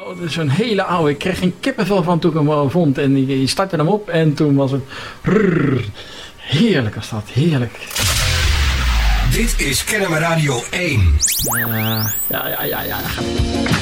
dat is zo'n hele oude. Ik kreeg geen kippenvel van toen ik hem vond. En je startte hem op en toen was het... Heerlijk was dat, heerlijk. Dit is Kennemer Radio 1. Ja.